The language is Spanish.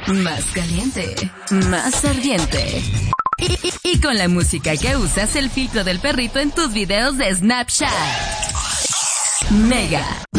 más caliente, más ardiente. Y con la música que usas, el filtro del perrito en tus videos de Snapchat. Mega.